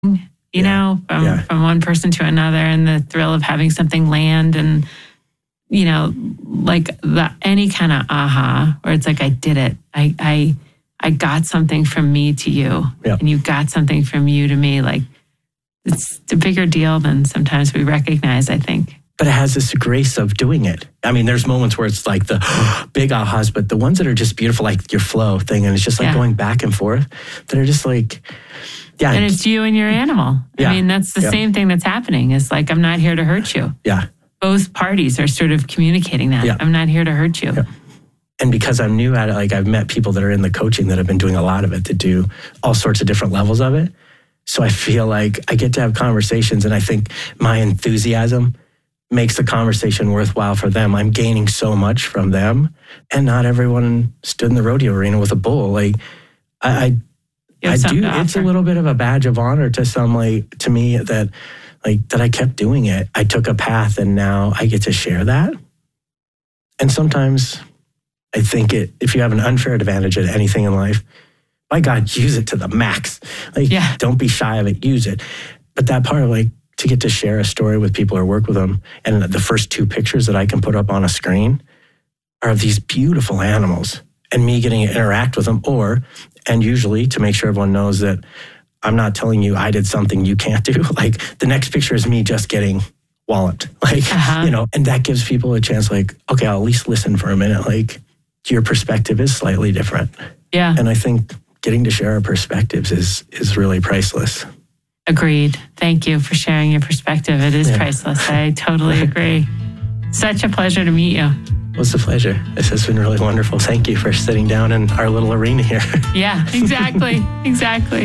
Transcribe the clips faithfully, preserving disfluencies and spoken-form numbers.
you yeah. know, from, yeah. from one person to another, and the thrill of having something land, and, you know, like the any kind of aha, where it's like, I did it. I I I got something from me to you, yeah. and you got something from you to me. Like, it's a bigger deal than sometimes we recognize, I think. But it has this grace of doing it. I mean, there's moments where it's like the big ahas, but the ones that are just beautiful, like your flow thing, and it's just like yeah. going back and forth, that are just like, yeah. And it's you and your animal. Yeah. I mean, that's the yeah. same thing that's happening. It's like, I'm not here to hurt you. Yeah. Both parties are sort of communicating that. Yeah. I'm not here to hurt you. Yeah. And because I'm new at it, like I've met people that are in the coaching that have been doing a lot of it, that do all sorts of different levels of it. So I feel like I get to have conversations, and I think my enthusiasm makes the conversation worthwhile for them. I'm gaining so much from them, and not everyone stood in the rodeo arena with a bull. Like I, I, I do. It's a little bit of a badge of honor to some, like to me, that like that I kept doing it. I took a path, and now I get to share that. And sometimes I think it, if you have an unfair advantage at anything in life, by God, use it to the max. Like, yeah. don't be shy of it. Use it. But that part of like, to get to share a story with people or work with them, and the first two pictures that I can put up on a screen are of these beautiful animals, and me getting to interact with them, or, and usually to make sure everyone knows that I'm not telling you I did something you can't do. Like, the next picture is me just getting walloped. Like, uh-huh. you know, and that gives people a chance, like, okay, I'll at least listen for a minute. Like, your perspective is slightly different. Yeah. And I think getting to share our perspectives is is really priceless. Agreed. Thank you for sharing your perspective. It is yeah. priceless. I totally agree. Such a pleasure to meet you. Well, it's a pleasure. This has been really wonderful. Thank you for sitting down in our little arena here. Yeah, exactly. exactly.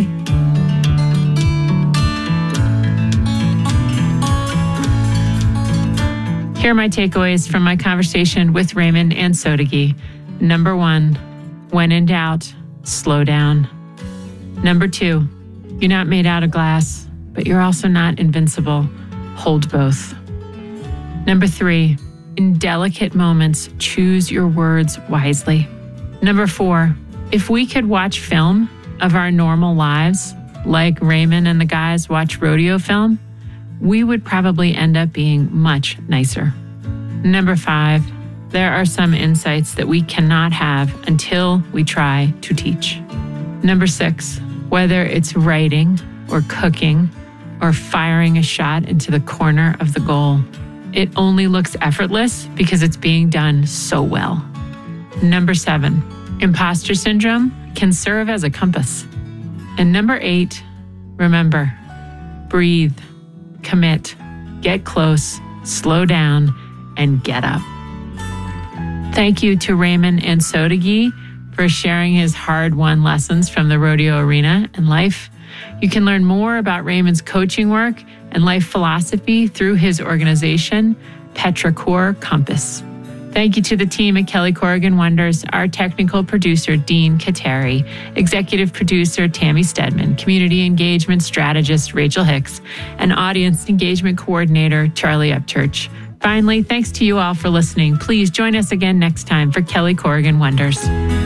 Here are my takeaways from my conversation with Raymond Ansotegi. Number one, when in doubt, slow down. Number two, you're not made out of glass, but you're also not invincible. Hold both. Number three, in delicate moments, choose your words wisely. Number four, if we could watch film of our normal lives, like Raymond and the guys watch rodeo film, we would probably end up being much nicer. Number five, there are some insights that we cannot have until we try to teach. Number six, whether it's writing or cooking or firing a shot into the corner of the goal, it only looks effortless because it's being done so well. Number seven, imposter syndrome can serve as a compass. And number eight, remember, breathe, commit, get close, slow down, and get up. Thank you to Raymond Ansotegi for sharing his hard-won lessons from the rodeo arena and life. You can learn more about Raymond's coaching work and life philosophy through his organization, Petrichor Compass. Thank you to the team at Kelly Corrigan Wonders, our technical producer, Dean Kateri, executive producer, Tammy Stedman, community engagement strategist, Rachel Hicks, and audience engagement coordinator, Charlie Upchurch. Finally, thanks to you all for listening. Please join us again next time for Kelly Corrigan Wonders.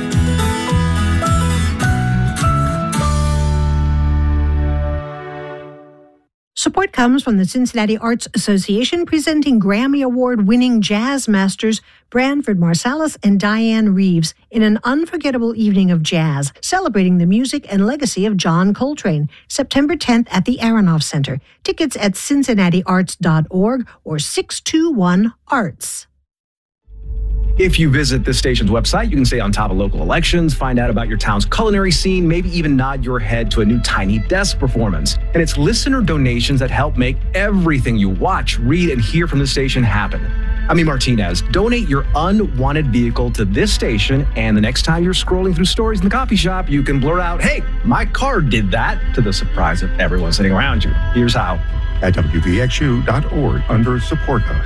Support comes from the Cincinnati Arts Association, presenting Grammy Award-winning jazz masters Branford Marsalis and Diane Reeves in an unforgettable evening of jazz, celebrating the music and legacy of John Coltrane, September tenth at the Aronoff Center. Tickets at cincinnati arts dot org or six two one arts. If you visit this station's website, you can stay on top of local elections, find out about your town's culinary scene, maybe even nod your head to a new Tiny Desk performance. And it's listener donations that help make everything you watch, read, and hear from the station happen. I'm Martinez. Donate your unwanted vehicle to this station, and the next time you're scrolling through stories in the coffee shop, you can blurt out, "Hey, my car did that," to the surprise of everyone sitting around you. Here's how. At W V X U dot org under Support Us.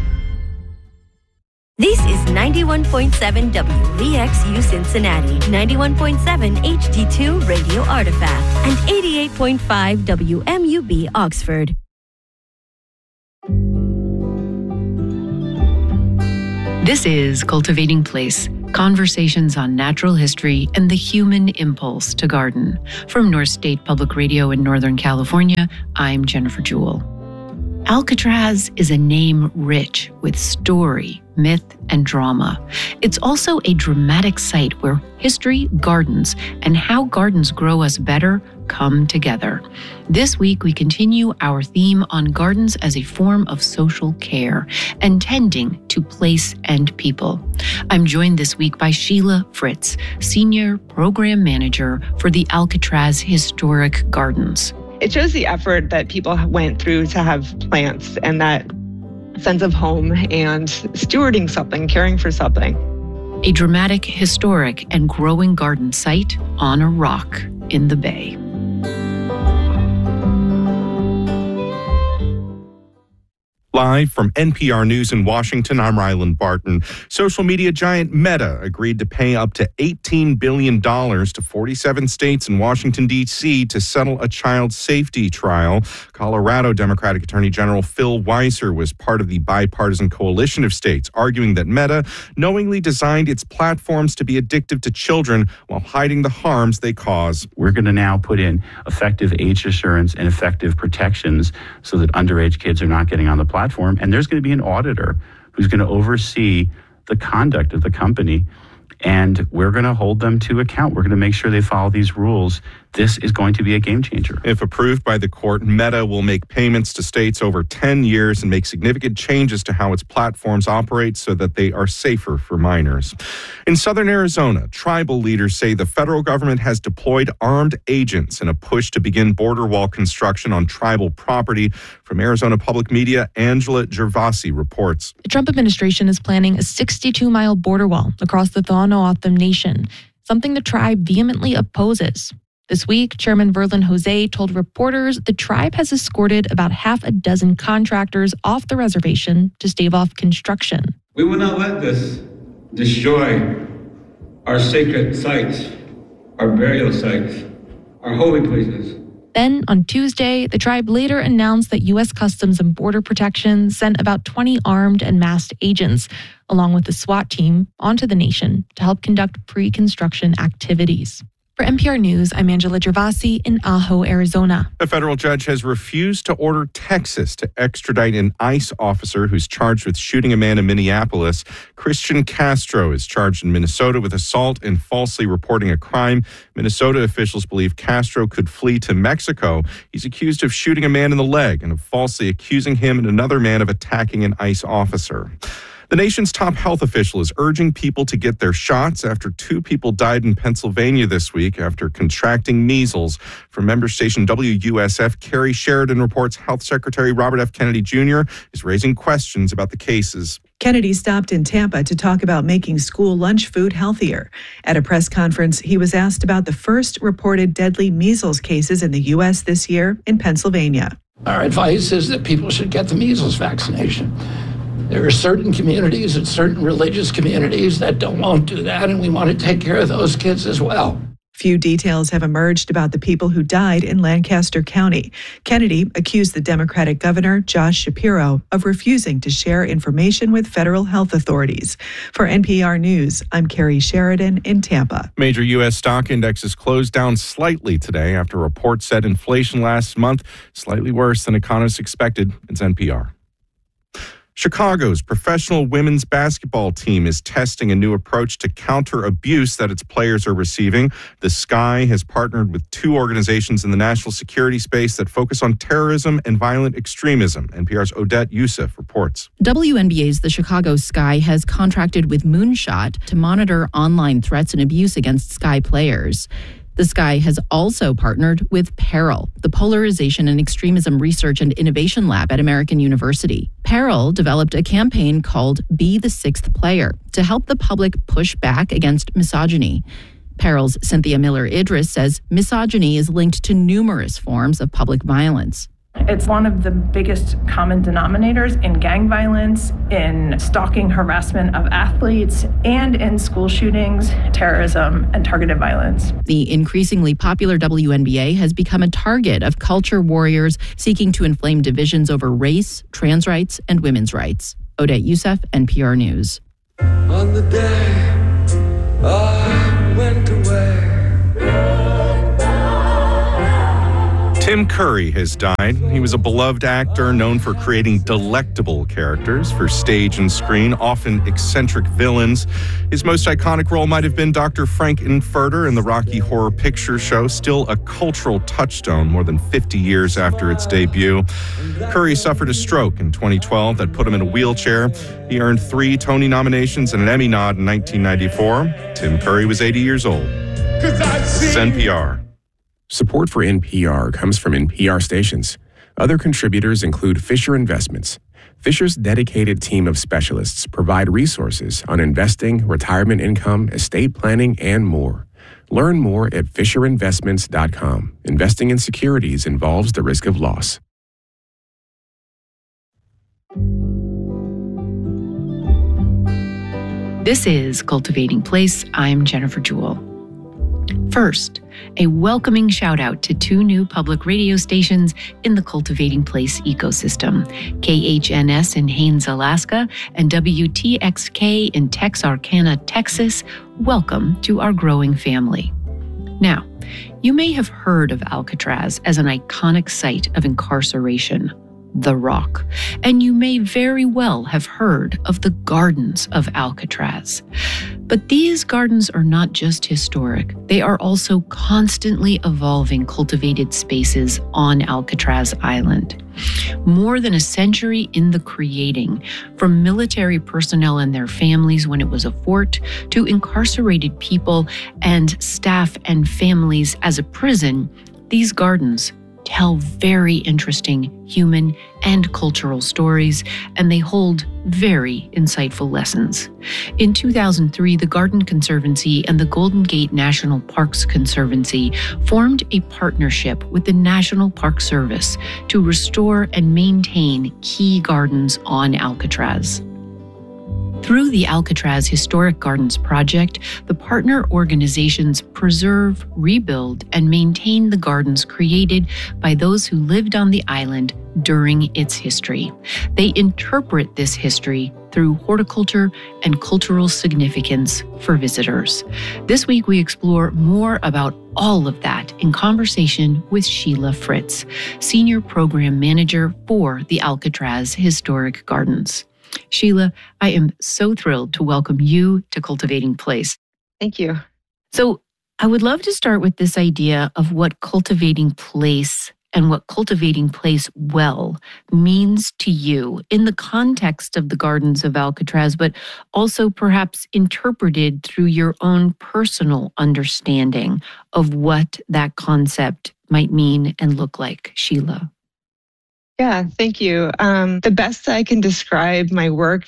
This is ninety-one point seven W V X U Cincinnati, ninety-one point seven H D two Radio Artifact, and eighty-eight point five W M U B Oxford. This is Cultivating Place, Conversations on natural history and the human impulse to garden. From North State Public Radio in Northern California, I'm Jennifer Jewell. Alcatraz is a name rich with story, myth, and drama. It's also a dramatic site where history, gardens, and how gardens grow us better come together. This week, we continue our theme on gardens as a form of social care and tending to place and people. I'm joined this week by Sheila Fritz, Senior Program Manager for the Alcatraz Historic Gardens. It shows the effort that people went through to have plants and that sense of home and stewarding something, caring for something. A dramatic, historic, and growing garden site on a rock in the bay. Live from N P R News in Washington, I'm Ryland Barton. Social media giant Meta agreed to pay up to eighteen billion dollars to forty-seven states and Washington, D C to settle a child safety trial. Colorado Democratic Attorney General Phil Weiser was part of the bipartisan coalition of states, arguing that Meta knowingly designed its platforms to be addictive to children while hiding the harms they cause. We're going to now put in effective age assurance and effective protections so that underage kids are not getting on the platform. And there's going to be an auditor who's going to oversee the conduct of the company. And we're going to hold them to account. We're going to make sure they follow these rules. This is going to be a game changer. If approved by the court, Meta will make payments to states over ten years and make significant changes to how its platforms operate so that they are safer for minors. In southern Arizona, tribal leaders say the federal government has deployed armed agents in a push to begin border wall construction on tribal property. From Arizona Public Media, Angela Gervasi reports. The Trump administration is planning a sixty-two mile border wall across the Tohono Nation, something the tribe vehemently opposes. This week, Chairman Verlin Jose told reporters the tribe has escorted about half a dozen contractors off the reservation to stave off construction. We will not let this destroy our sacred sites, our burial sites, our holy places. Then, on Tuesday, the tribe later announced that U S Customs and Border Protection sent about twenty armed and masked agents, along with the SWAT team, onto the nation to help conduct pre-construction activities. For N P R News, I'm Angela Gervasi in Ajo, Arizona. A federal judge has refused to order Texas to extradite an ICE officer who's charged with shooting a man in Minneapolis. Christian Castro is charged in Minnesota with assault and falsely reporting a crime. Minnesota officials believe Castro could flee to Mexico. He's accused of shooting a man in the leg and of falsely accusing him and another man of attacking an ICE officer. The nation's top health official is urging people to get their shots after two people died in Pennsylvania this week after contracting measles. From member station W U S F, Carrie Sheridan reports Health Secretary Robert F. Kennedy Junior is raising questions about the cases. Kennedy stopped in Tampa to talk about making school lunch food healthier. At a press conference, he was asked about the first reported deadly measles cases in the U S this year in Pennsylvania. Our advice is that people should get the measles vaccination. There are certain communities and certain religious communities that don't won't do that, and we want to take care of those kids as well. Few details have emerged about the people who died in Lancaster County. Kennedy accused the Democratic governor, Josh Shapiro, of refusing to share information with federal health authorities. For N P R News, I'm Carrie Sheridan in Tampa. Major U S stock indexes closed down slightly today after reports said inflation last month slightly worse than economists expected. It's N P R. Chicago's professional women's basketball team is testing a new approach to counter abuse that its players are receiving. The Sky has partnered with two organizations in the national security space that focus on terrorism and violent extremism. N P R's Odette Youssef reports. W N B A's The Chicago Sky has contracted with Moonshot to monitor online threats and abuse against Sky players. The Sky has also partnered with Peril, the Polarization and Extremism Research and Innovation Lab at American University. Peril developed a campaign called Be the Sixth Player to help the public push back against misogyny. Peril's Cynthia Miller Idris says misogyny is linked to numerous forms of public violence. It's one of the biggest common denominators in gang violence, in stalking, harassment of athletes, and in school shootings, terrorism, and targeted violence. The increasingly popular W N B A has become a target of culture warriors seeking to inflame divisions over race, trans rights, and women's rights. Odette Youssef, N P R News. On the day Tim Curry has died. He was a beloved actor known for creating delectable characters for stage and screen, often eccentric villains. His most iconic role might have been Doctor Frank-N-Furter in the Rocky Horror Picture Show, still a cultural touchstone more than fifty years after its debut. Curry suffered a stroke in twenty twelve that put him in a wheelchair. He earned three Tony nominations and an Emmy nod in nineteen ninety-four. Tim Curry was eighty years old. This is N P R. Support for N P R comes from N P R stations. Other contributors include Fisher Investments. Fisher's dedicated team of specialists provide resources on investing, retirement income, estate planning, and more. Learn more at fisher investments dot com. Investing in securities involves the risk of loss. This is Cultivating Place. I'm Jennifer Jewell. First, a welcoming shout out to two new public radio stations in the Cultivating Place ecosystem, K H N S in Haines, Alaska, and W T X K in Texarkana, Texas. Welcome to our growing family. Now, you may have heard of Alcatraz as an iconic site of incarceration, The Rock, and you may very well have heard of the Gardens of Alcatraz. But these gardens are not just historic. They are also constantly evolving cultivated spaces on Alcatraz Island. More than a century in the creating, from military personnel and their families when it was a fort, to incarcerated people and staff and families as a prison, these gardens tell very interesting human and cultural stories, and they hold very insightful lessons. In two thousand three, the Garden Conservancy and the Golden Gate National Parks Conservancy formed a partnership with the National Park Service to restore and maintain key gardens on Alcatraz. Through the Alcatraz Historic Gardens Project, the partner organizations preserve, rebuild, and maintain the gardens created by those who lived on the island during its history. They interpret this history through horticulture and cultural significance for visitors. This week, we explore more about all of that in conversation with Sheila Fritz, Senior Program Manager for the Alcatraz Historic Gardens. Sheila, I am so thrilled to welcome you to Cultivating Place. Thank you. So I would love to start with this idea of what cultivating place and what cultivating place well means to you in the context of the Gardens of Alcatraz, but also perhaps interpreted through your own personal understanding of what that concept might mean and look like. Sheila. Yeah, thank you. Um, the best I can describe my work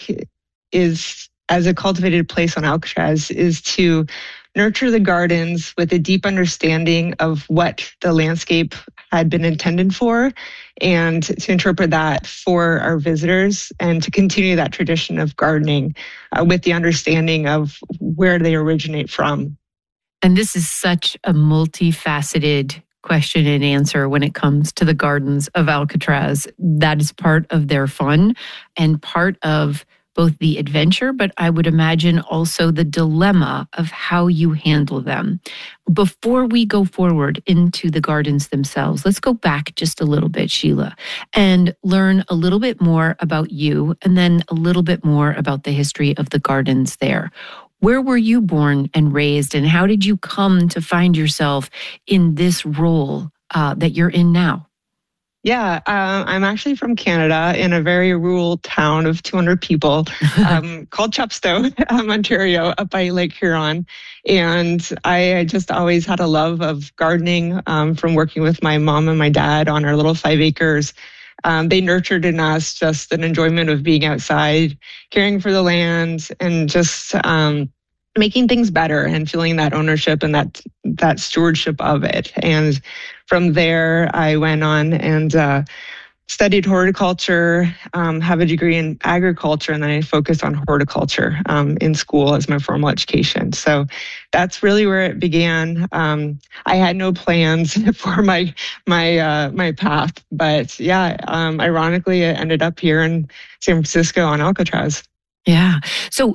is as a cultivated place on Alcatraz is to nurture the gardens with a deep understanding of what the landscape had been intended for, and to interpret that for our visitors and to continue that tradition of gardening uh, with the understanding of where they originate from. And this is such a multifaceted question and answer when it comes to the Gardens of Alcatraz. That is part of their fun and part of both the adventure, but I would imagine also the dilemma of how you handle them. Before we go forward into the gardens themselves, let's go back just a little bit, Sheila, and learn a little bit more about you and then a little bit more about the history of the gardens there. Where were you born and raised, and how did you come to find yourself in this role uh, that you're in now? Yeah, uh, I'm actually from Canada in a very rural town of two hundred people um, called Chepstow, um, Ontario, up by Lake Huron. And I just always had a love of gardening um, from working with my mom and my dad on our little five acres. Um, they nurtured in us just an enjoyment of being outside, caring for the land, and just um, making things better and feeling that ownership and that that stewardship of it. And from there, I went on and uh, studied horticulture, um, have a degree in agriculture, and then I focused on horticulture um, in school as my formal education. So that's really where it began. Um, I had no plans for my my uh, my path, but yeah, um, ironically, I ended up here in San Francisco on Alcatraz. Yeah. So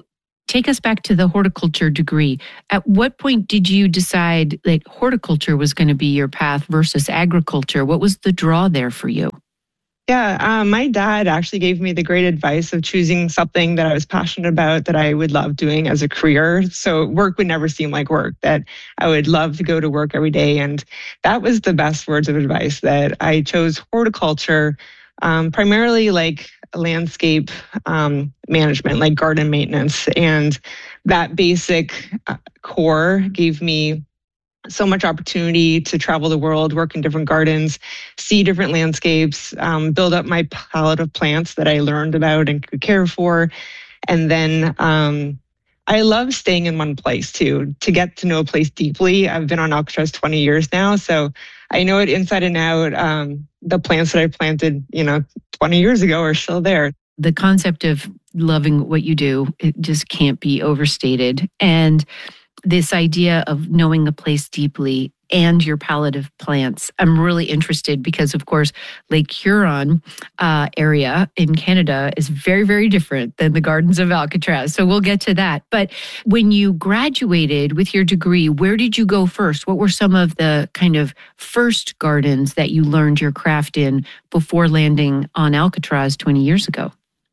take us back to the horticulture degree. At what point did you decide that horticulture was going to be your path versus agriculture? What was the draw there for you? Yeah, um, my dad actually gave me the great advice of choosing something that I was passionate about, that I would love doing as a career. So work would never seem like work, that I would love to go to work every day. And that was the best words of advice, that I chose horticulture, um, primarily like landscape um, management, like garden maintenance. And that basic uh, core gave me so much opportunity to travel the world, work in different gardens, see different landscapes, um, build up my palette of plants that I learned about and could care for. And then um, I love staying in one place too, to get to know a place deeply. I've been on Alcatraz twenty years now, so I know it inside and out. Um, the plants that I planted, you know, twenty years ago are still there. The concept of loving what you do, it just can't be overstated. And this idea of knowing a place deeply and your palette of plants. I'm really interested because, of course, Lake Huron uh, area in Canada is very, very different than the gardens of Alcatraz. So we'll get to that. But when you graduated with your degree, where did you go first? What were some of the kind of first gardens that you learned your craft in before landing on Alcatraz twenty years ago?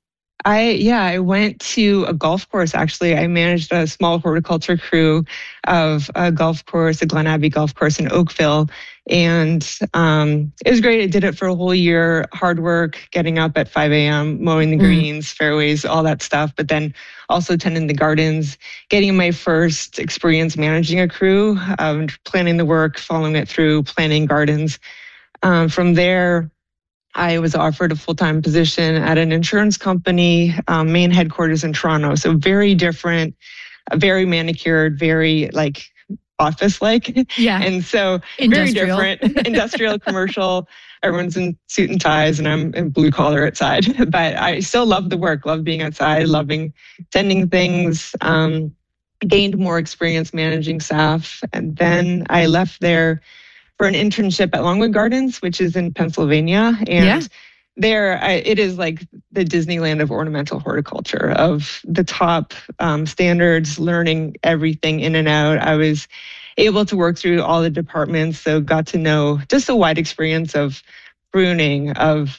I, yeah, I went to a golf course, actually. I managed a small horticulture crew of a golf course, a Glen Abbey golf course in Oakville. And um, it was great. I did it for a whole year, hard work, getting up at five a.m., mowing the greens, mm. fairways, all that stuff. But then also tending the gardens, getting my first experience managing a crew, um, planning the work, following it through, planning gardens. Um, from there, I was offered a full-time position at an insurance company, um, main headquarters in Toronto. So very different, very manicured, very like office-like. Yeah. And so Industrial. very different, industrial, commercial. Everyone's in suit and ties and I'm in blue collar outside. But I still love the work, love being outside, loving tending things, um, gained more experience managing staff. And then I left there for an internship at Longwood Gardens, which is in Pennsylvania. And yeah. there, I, it is like the Disneyland of ornamental horticulture, of the top um, standards, learning everything in and out. I was able to work through all the departments, so got to know just a wide experience of pruning, of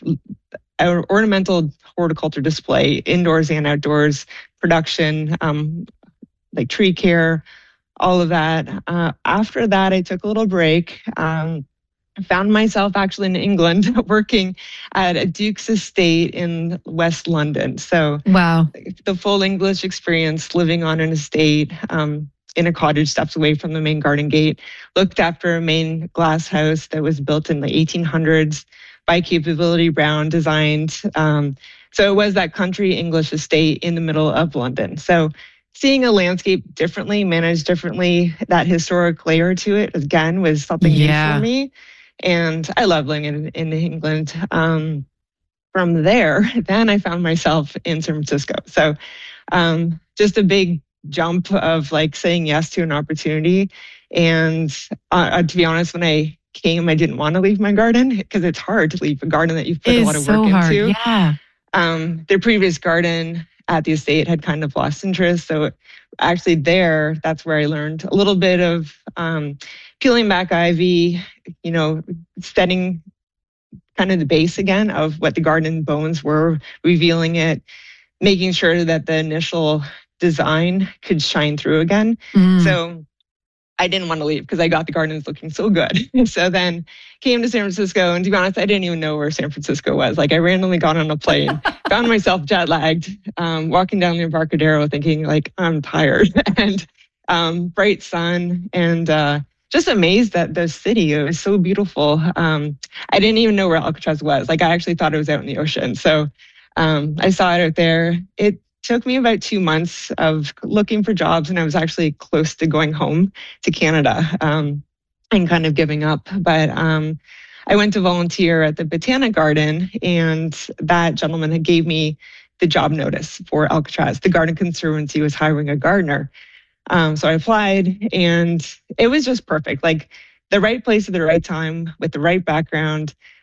ornamental horticulture display, indoors and outdoors, production, um, like tree care, all of that. Uh, after that, I took a little break. Um, found myself actually in England working at a Duke's estate in West London. So wow, the full English experience, living on an estate um, in a cottage steps away from the main garden gate. Looked after a main glass house that was built in the eighteen hundreds by Capability Brown, designed. Um, so it was that country English estate in the middle of London. So seeing a landscape differently, managed differently, that historic layer to it, again, was something yeah. new for me. And I love living in, in England. Um, from there, then I found myself in San Francisco. So um, just a big jump of like saying yes to an opportunity. And uh, to be honest, when I came, I didn't want to leave my garden because it's hard to leave a garden that you've put it a lot of so work hard. into. Yeah. Um, their previous garden at the estate had kind of lost interest. So actually there, that's where I learned a little bit of um, peeling back ivy, you know, setting kind of the base again of what the garden bones were, revealing it, making sure that the initial design could shine through again. Mm. So I didn't want to leave because I got the gardens looking so good. So then came to San Francisco, and to be honest, I didn't even know where San Francisco was. Like I randomly got on a plane, found myself jet lagged, um, walking down the Embarcadero thinking like, I'm tired, and um, bright sun, and uh, just amazed at the city. It was so beautiful. Um, I didn't even know where Alcatraz was. Like I actually thought it was out in the ocean. So um, I saw it out there. It took me about two months of looking for jobs, and I was actually close to going home to Canada um, and kind of giving up. But um, I went to volunteer at the Botanic Garden, and that gentleman had gave me the job notice for Alcatraz. The Garden Conservancy was hiring a gardener. Um, so I applied, and it was just perfect. Like the right place at the right time with the right background.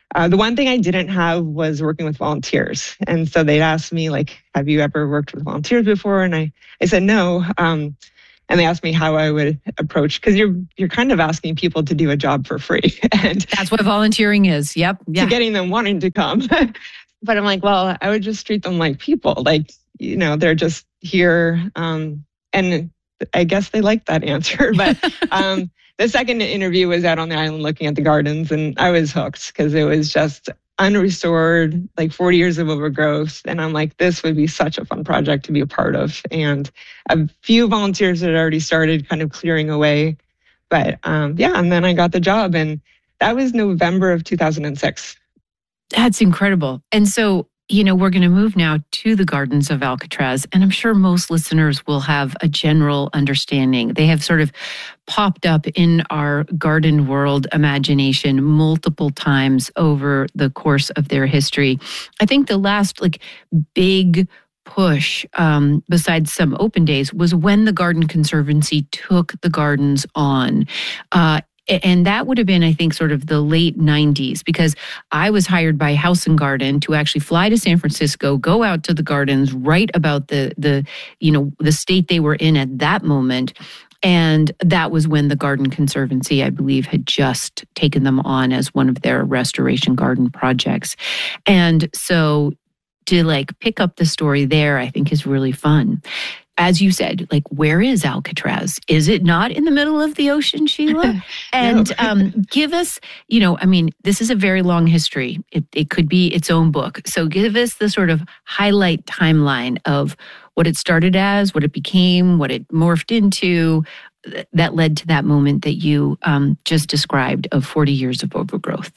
Uh, the one thing I didn't have was working with volunteers. And so they'd asked me, like, have you ever worked with volunteers before? And I, I said no. Um, and they asked me how I would approach, because you're you're kind of asking people to do a job for free. And that's what volunteering is. Yep. Yeah. To getting them wanting to come. But I'm like, well, I would just treat them like people. Like, you know, they're just here. Um, and I guess they liked that answer. But um, the second interview was out on the island looking at the gardens, and I was hooked because it was just unrestored, like forty years of overgrowth. And I'm like, this would be such a fun project to be a part of. And a few volunteers had already started kind of clearing away. But um, yeah, and then I got the job, and that was November of two thousand six. That's incredible. And so, you know, we're going to move now to the gardens of Alcatraz, and I'm sure most listeners will have a general understanding. They have sort of popped up in our garden world imagination multiple times over the course of their history. I think the last like big push, um, besides some open days, was when the Garden Conservancy took the gardens on. Uh, And that would have been, I think, sort of the late nineties, because I was hired by House and Garden to actually fly to San Francisco, go out to the gardens, write about the, the you know, the state they were in at that moment. And that was when the Garden Conservancy, I believe, had just taken them on as one of their restoration garden projects. And so to like pick up the story there, I think is really fun. As you said, like, where is Alcatraz? Is it not in the middle of the ocean, Sheila? And no. um, give us, you know, I mean, this is a very long history. It, it could be its own book. So give us the sort of highlight timeline of what it started as, what it became, what it morphed into, that led to that moment that you um, just described of forty years of overgrowth.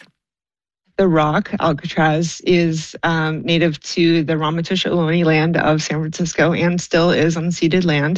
The rock, Alcatraz, is um, native to the Ramaytush Ohlone land of San Francisco and still is unceded land.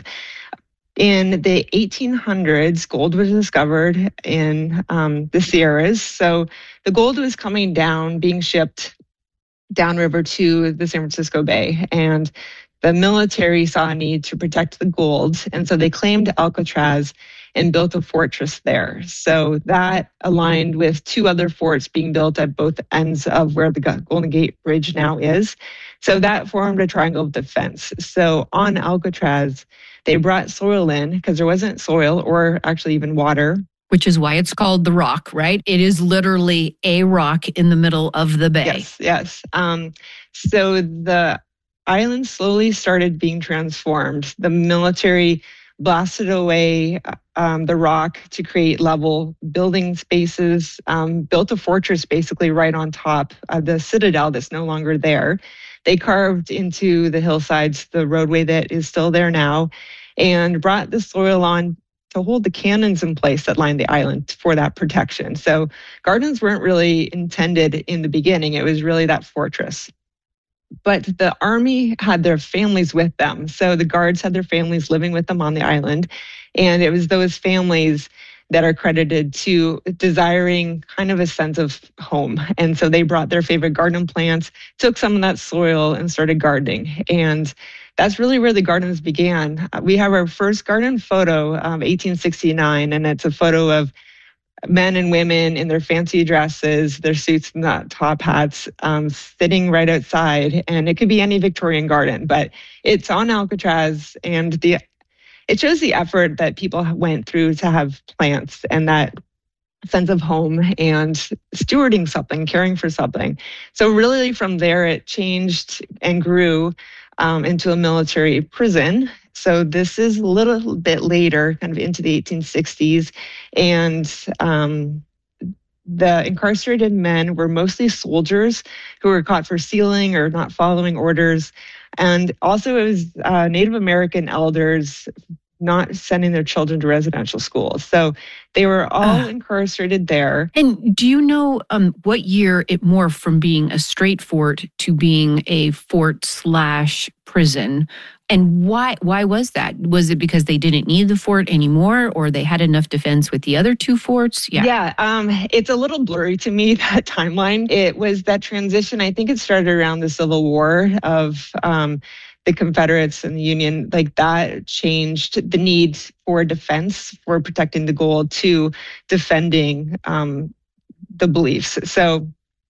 In the eighteen hundreds, gold was discovered in um, the Sierras. So the gold was coming down, being shipped downriver to the San Francisco Bay. And the military saw a need to protect the gold. And so they claimed Alcatraz and built a fortress there. So that aligned with two other forts being built at both ends of where the Golden Gate Bridge now is. So that formed a triangle of defense. So on Alcatraz, they brought soil in because there wasn't soil or actually even water. Which is why it's called the rock, right? It is literally a rock in the middle of the bay. Yes, yes. Um, so the island slowly started being transformed. The military blasted away um, the rock to create level building spaces, um, built a fortress basically right on top of the citadel that's no longer there. They carved into the hillsides the roadway that is still there now and brought the soil on to hold the cannons in place that lined the island for that protection. So gardens weren't really intended in the beginning. It was really that fortress. But the army had their families with them. So the guards had their families living with them on the island. And it was those families that are credited to desiring kind of a sense of home. And so they brought their favorite garden plants, took some of that soil and started gardening. And that's really where the gardens began. We have our first garden photo, um, eighteen sixty-nine, and it's a photo of men and women in their fancy dresses, their suits and the top hats, um, sitting right outside. And it could be any Victorian garden, but it's on Alcatraz. And the it shows the effort that people went through to have plants and that sense of home and stewarding something, caring for something. So really from there, it changed and grew um, into a military prison. So this is a little bit later, kind of into the eighteen sixties. And um, the incarcerated men were mostly soldiers who were caught for stealing or not following orders. And also it was uh, Native American elders not sending their children to residential schools. So they were all uh, incarcerated there. And do you know um, what year it morphed from being a straight fort to being a fort slash prison? And why why was that? Was it because they didn't need the fort anymore, or they had enough defense with the other two forts? Yeah, yeah um, it's a little blurry to me, that timeline. It was that transition. I think it started around the Civil War of um, the Confederates and the Union. Like that changed the need for defense, for protecting the gold, to defending um, the beliefs. So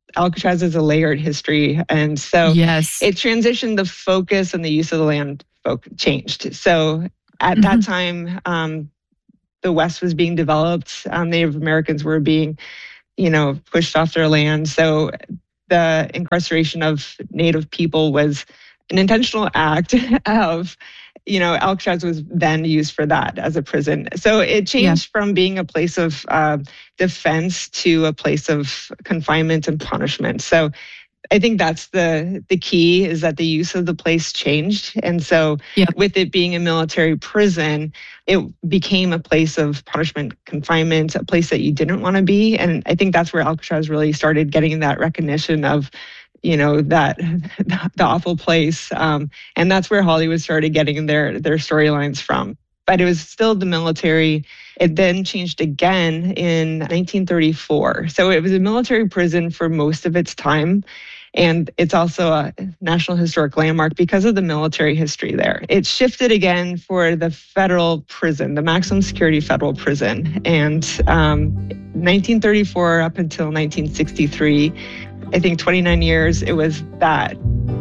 Alcatraz is a layered history. And so yes. it transitioned, the focus and the use of the land folk changed. So at Mm-hmm. that time, um, the West was being developed. Um, Native Americans were being, you know, pushed off their land. So the incarceration of Native people was an intentional act of, you know, Alcatraz was then used for that as a prison. So it changed yeah. from being a place of uh, defense to a place of confinement and punishment. So I think that's the the key, is that the use of the place changed. And so yeah. with it being a military prison, it became a place of punishment, confinement, a place that you didn't want to be. And I think that's where Alcatraz really started getting that recognition of, you know, that the awful place. Um, and that's where Hollywood started getting their their storylines from. But it was still the military. It then changed again in nineteen thirty-four. So it was a military prison for most of its time. And it's also a National Historic Landmark because of the military history there. It shifted again for the federal prison, the maximum security federal prison. And um, nineteen thirty-four up until nineteen sixty-three, I think twenty-nine years, it was that.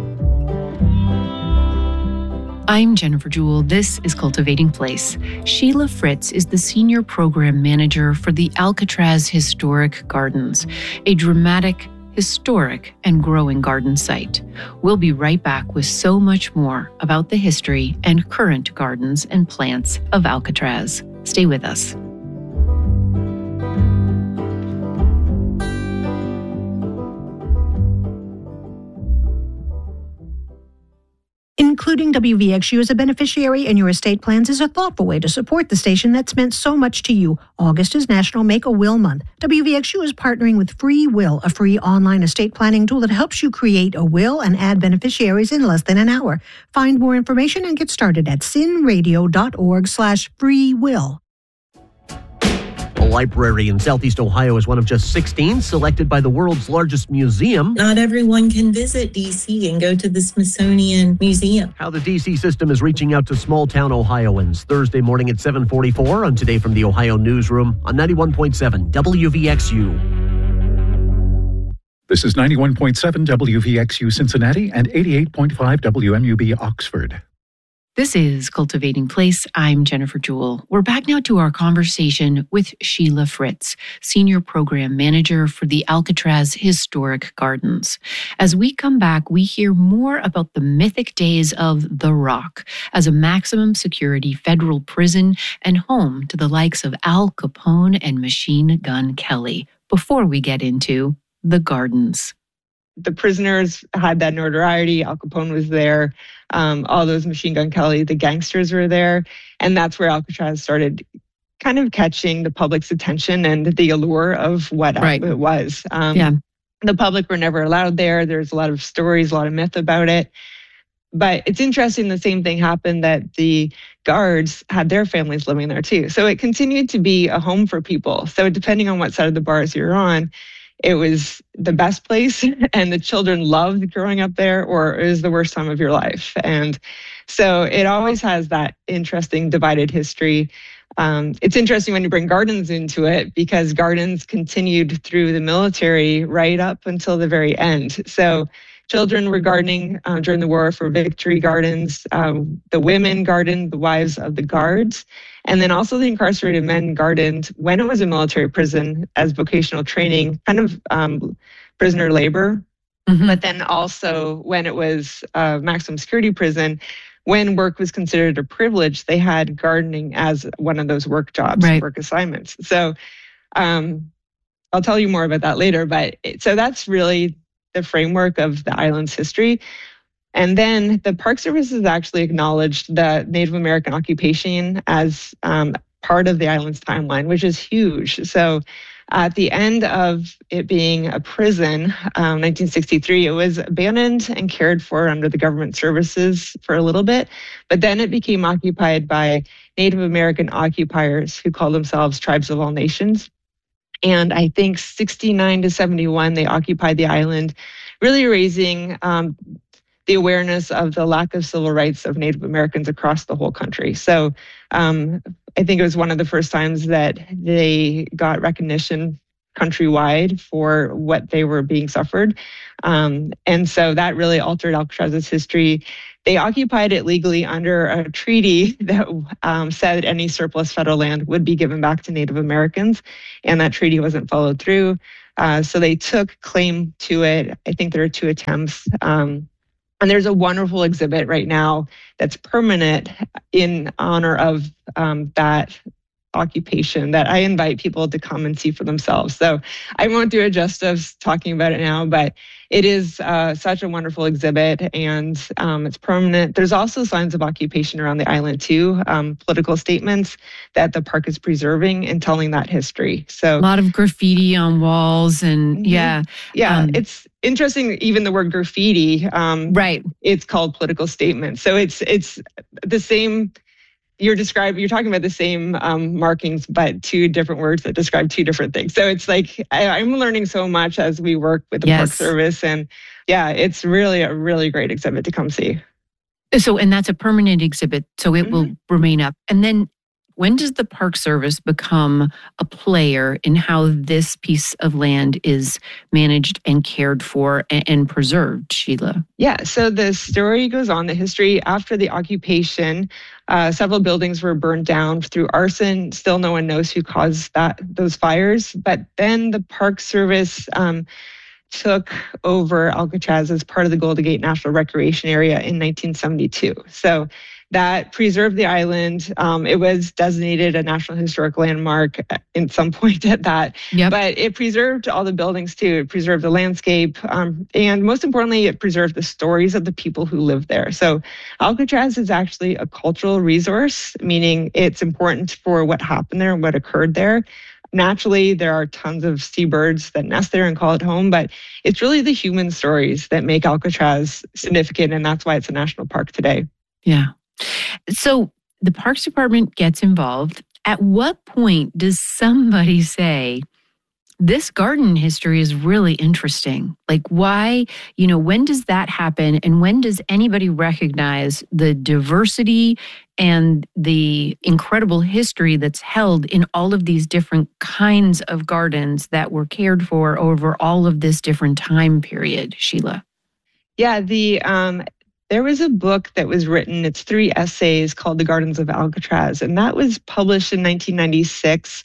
I'm Jennifer Jewell. This is Cultivating Place. Sheila Fritz is the Senior Program Manager for the Alcatraz Historic Gardens, a dramatic, historic, and growing garden site. We'll be right back with so much more about the history and current gardens and plants of Alcatraz. Stay with us. Including W V X U as a beneficiary in your estate plans is a thoughtful way to support the station that's meant so much to you. August is National Make a Will Month. W V X U is partnering with Free Will, a free online estate planning tool that helps you create a will and add beneficiaries in less than an hour. Find more information and get started at sinradio.org slash free will. A library in Southeast Ohio is one of just sixteen selected by the world's largest museum. Not everyone can visit D C and go to the Smithsonian Museum. How the D C system is reaching out to small-town Ohioans. Thursday morning at seven forty-four on Today from the Ohio Newsroom on ninety-one point seven W V X U. This is ninety-one point seven W V X U Cincinnati and eighty-eight point five W M U B Oxford. This is Cultivating Place. I'm Jennifer Jewell. We're back now to our conversation with Sheila Fritz, Senior Program Manager for the Alcatraz Historic Gardens. As we come back, we hear more about the mythic days of The Rock as a maximum security federal prison and home to the likes of Al Capone and Machine Gun Kelly, before we get into the gardens. The prisoners had that notoriety. Al Capone was there. Um, all those Machine Gun Kelly, the gangsters were there. And that's where Alcatraz started kind of catching the public's attention and the allure of what right. it was. Um, yeah. The public were never allowed there. There's a lot of stories, a lot of myth about it. But it's interesting, the same thing happened, that the guards had their families living there too. So it continued to be a home for people. So depending on what side of the bars you're on, it was the best place and the children loved growing up there, or it was the worst time of your life. And so it always has that interesting divided history. Um, it's interesting when you bring gardens into it, because gardens continued through the military right up until the very end. So children were gardening uh, during the war for Victory Gardens. Um, the women gardened, the wives of the guards. And then also the incarcerated men gardened when it was a military prison as vocational training, kind of um, prisoner labor. Mm-hmm. But then also when it was a maximum security prison, when work was considered a privilege, they had gardening as one of those work jobs, right. work assignments. So um, I'll tell you more about that later. But it, so that's really the framework of the island's history. And then the Park Service has actually acknowledged the Native American occupation as um, part of the island's timeline, which is huge. So at the end of it being a prison, um, nineteen sixty-three, it was abandoned and cared for under the government services for a little bit. But then it became occupied by Native American occupiers who called themselves Tribes of All Nations. And I think sixty-nine to seventy-one, they occupied the island, really raising um, the awareness of the lack of civil rights of Native Americans across the whole country. So um, I think it was one of the first times that they got recognition countrywide for what they were being suffered. Um, and so that really altered Alcatraz's history. They occupied it legally under a treaty that um, said any surplus federal land would be given back to Native Americans, and that treaty wasn't followed through. Uh, so they took claim to it. I think there are two attempts. Um, and there's a wonderful exhibit right now that's permanent in honor of um, that occupation that I invite people to come and see for themselves. So I won't do it justice talking about it now, but it is uh, such a wonderful exhibit, and um, it's permanent. There's also signs of occupation around the island too, um, political statements that the park is preserving and telling that history. So a lot of graffiti on walls and mm-hmm. yeah. Yeah, um, it's interesting, even the word graffiti, um, right. It's called political statements. So it's it's the same. You're describing, you're talking about the same um, markings, but two different words that describe two different things. So it's like, I, I'm learning so much as we work with the yes. Park Service. And yeah, it's really a really great exhibit to come see. So, and that's a permanent exhibit, so it mm-hmm. will remain up. And then when does the Park Service become a player in how this piece of land is managed and cared for and, and preserved, Sheila? Yeah, so the story goes on, the history after the occupation, uh, several buildings were burned down through arson. Still no one knows who caused that those fires. But then the Park Service um, took over Alcatraz as part of the Golden Gate National Recreation Area in nineteen seventy-two. So that preserved the island. Um, it was designated a National Historic Landmark in some point at that. Yep. But it preserved all the buildings too. It preserved the landscape. Um, and most importantly, it preserved the stories of the people who lived there. So Alcatraz is actually a cultural resource, meaning it's important for what happened there and what occurred there. Naturally, there are tons of seabirds that nest there and call it home, but it's really the human stories that make Alcatraz significant, and that's why it's a national park today. Yeah. So the Parks Department gets involved. At what point does somebody say, this garden history is really interesting? Like why, you know, when does that happen? And when does anybody recognize the diversity and the incredible history that's held in all of these different kinds of gardens that were cared for over all of this different time period, Sheila? Yeah, the um, there was a book that was written, it's three essays called The Gardens of Alcatraz, and that was published in nineteen ninety-six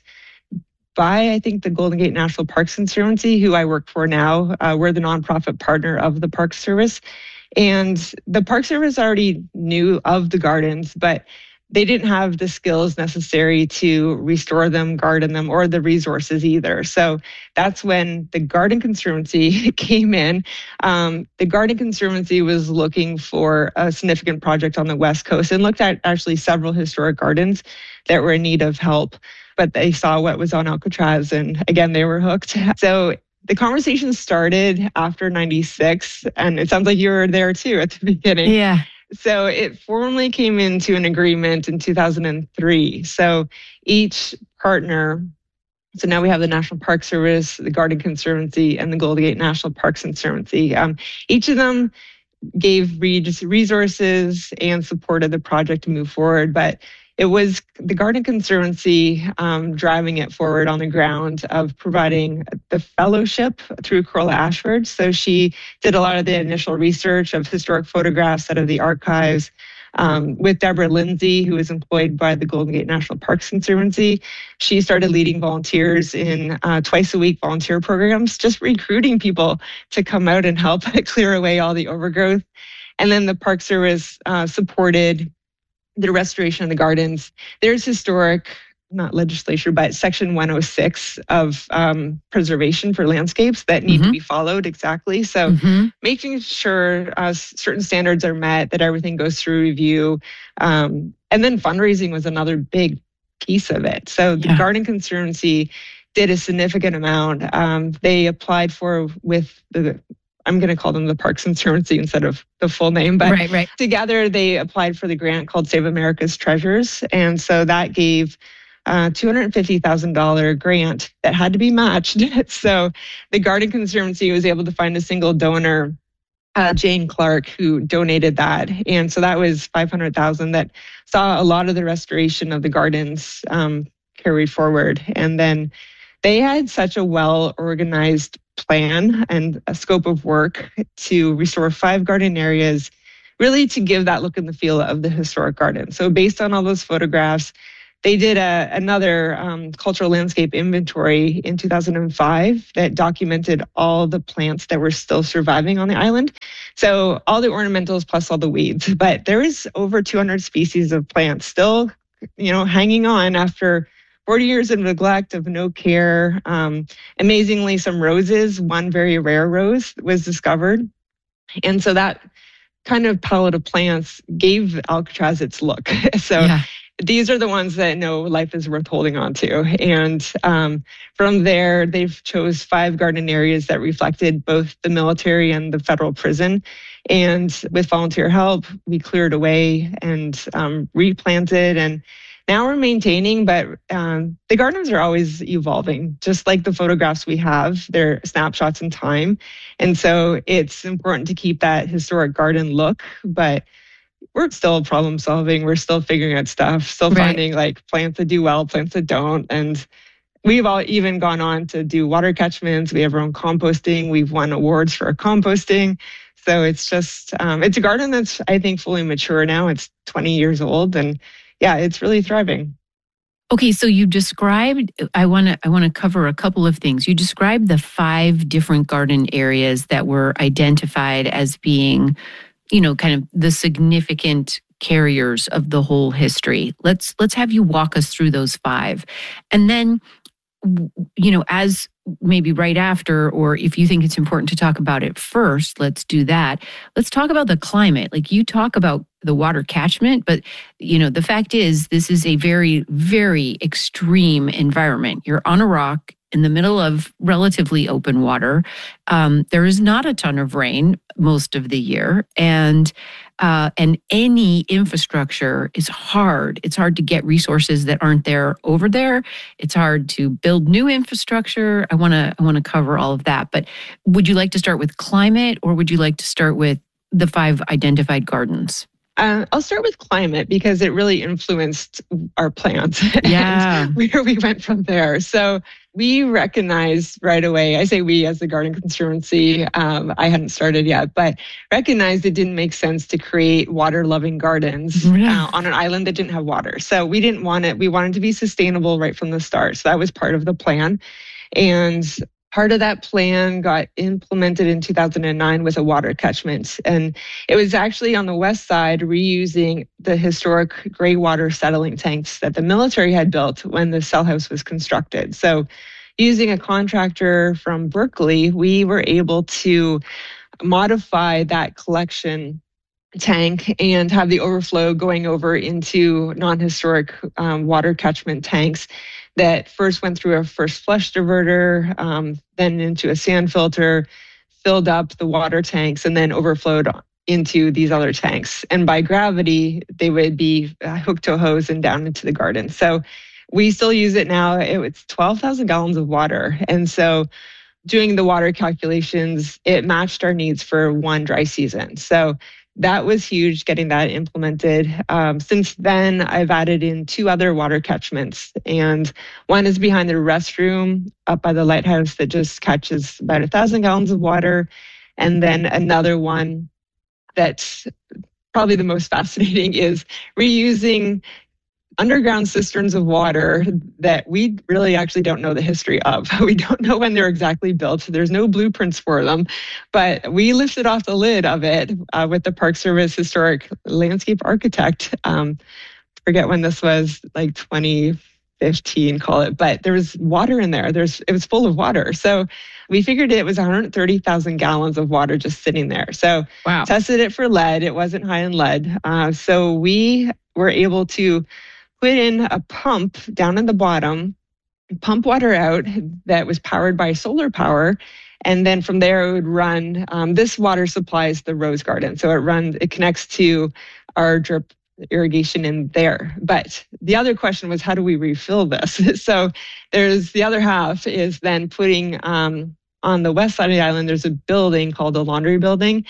by, I think, the Golden Gate National Parks Conservancy, who I work for now. Uh, we're the nonprofit partner of the Park Service. And the Park Service already knew of the gardens, but they didn't have the skills necessary to restore them, garden them, or the resources either. So that's when the Garden Conservancy came in. Um, the Garden Conservancy was looking for a significant project on the West Coast and looked at actually several historic gardens that were in need of help. But they saw what was on Alcatraz, and again, they were hooked. So the conversation started after ninety-six, and it sounds like you were there too at the beginning. Yeah. So it formally came into an agreement in two thousand three. So each partner, so now we have the National Park Service, the Garden Conservancy, and the Golden Gate National Parks Conservancy. Um, each of them gave resources and supported the project to move forward, but it was the Garden Conservancy um, driving it forward on the ground of providing the fellowship through Corolla Ashford. So she did a lot of the initial research of historic photographs out of the archives um, with Deborah Lindsay, who was employed by the Golden Gate National Parks Conservancy. She started leading volunteers in uh, twice a week volunteer programs, just recruiting people to come out and help clear away all the overgrowth. And then the Park Service uh, supported the restoration of the gardens. There's historic, not legislation, but section one oh six of um, preservation for landscapes that need mm-hmm. to be followed exactly. So mm-hmm. making sure uh, certain standards are met, that everything goes through review. Um, and then fundraising was another big piece of it. So the yeah. Garden Conservancy did a significant amount. Um, they applied for with the I'm going to call them the Parks Conservancy instead of the full name, but right, right. together they applied for the grant called Save America's Treasures. And so that gave a two hundred fifty thousand dollars grant that had to be matched. So the Garden Conservancy was able to find a single donor, uh, Jane Clark, who donated that. And so that was five hundred thousand dollars that saw a lot of the restoration of the gardens um, carried forward. And then they had such a well-organized plan and a scope of work to restore five garden areas, really to give that look and the feel of the historic garden. So based on all those photographs, they did a, another um, cultural landscape inventory in two thousand five that documented all the plants that were still surviving on the island. So all the ornamentals plus all the weeds, but there is over two hundred species of plants still, you know, hanging on after forty years of neglect, of no care. Um, amazingly, some roses, one very rare rose was discovered. And so that kind of palette of plants gave Alcatraz its look. so yeah. These are the ones that know life is worth holding on to. And um, from there, they've chose five garden areas that reflected both the military and the federal prison. And with volunteer help, we cleared away and um, replanted. And now we're maintaining, but um, the gardens are always evolving, just like the photographs we have. They're snapshots in time. And so it's important to keep that historic garden look, but we're still problem solving. We're still figuring out stuff, still right. finding like plants that do well, plants that don't. And we've all even gone on to do water catchments. We have our own composting. We've won awards for our composting. So it's just, um, it's a garden that's, I think, fully mature now. It's twenty years old, and yeah, it's really thriving. Okay, so you described, I want to I want to cover a couple of things. You described the five different garden areas that were identified as being, you know, kind of the significant carriers of the whole history. Let's let's have you walk us through those five. And then, you know, as maybe right after, or if you think it's important to talk about it first, let's do that. Let's talk about the climate. Like you talk about the water catchment, but, you know, the fact is this is a very, very extreme environment. You're on a rock in the middle of relatively open water. Um, there is not a ton of rain most of the year, and uh, and any infrastructure is hard. It's hard to get resources that aren't there over there. It's hard to build new infrastructure. I want to I want to cover all of that. But would you like to start with climate, or would you like to start with the five identified gardens? Uh, I'll start with climate because it really influenced our plans. Yeah. and where we went from there. So we recognized right away, I say we as the Garden Conservancy, um, I hadn't started yet, but recognized it didn't make sense to create water-loving gardens uh, on an island that didn't have water. So we didn't want it. We wanted to be sustainable right from the start. So that was part of the plan. And part of that plan got implemented in two thousand nine with a water catchment. And it was actually on the west side reusing the historic gray water settling tanks that the military had built when the cell house was constructed. So using a contractor from Berkeley, we were able to modify that collection tank and have the overflow going over into non-historic um, water catchment tanks that first went through a first flush diverter, um, then into a sand filter, filled up the water tanks, and then overflowed into these other tanks. And by gravity, they would be hooked to a hose and down into the garden. So we still use it now. It's twelve thousand gallons of water. And so doing the water calculations, it matched our needs for one dry season. So that was huge, getting that implemented. Um, since then, I've added in two other water catchments, and one is behind the restroom up by the lighthouse that just catches about a thousand gallons of water, and then another one that's probably the most fascinating is reusing underground cisterns of water that we really actually don't know the history of. We don't know when they're exactly built. There's no blueprints for them, but we lifted off the lid of it uh, with the Park Service historic landscape architect. Um, forget when this was, like twenty fifteen, call it, but there was water in there. There's it was full of water. So we figured it was one hundred thirty thousand gallons of water just sitting there. So wow. Tested it for lead. It wasn't high in lead. Uh, so we were able to put in a pump down at the bottom, pump water out that was powered by solar power. And then from there it would run, um, this water supplies the rose garden. So it runs, it connects to our drip irrigation in there. But the other question was, how do we refill this? So there's the other half is then putting, um, on the west side of the island, there's a building called the Laundry Building,